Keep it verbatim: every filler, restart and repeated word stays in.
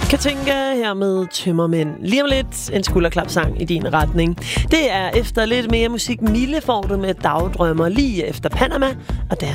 Katinka her med Tømmermænd. Lige om lidt en skulderklapsang i din retning. Det er efter lidt mere musik. Mille får du med Dagdrømmer lige efter Panama og deres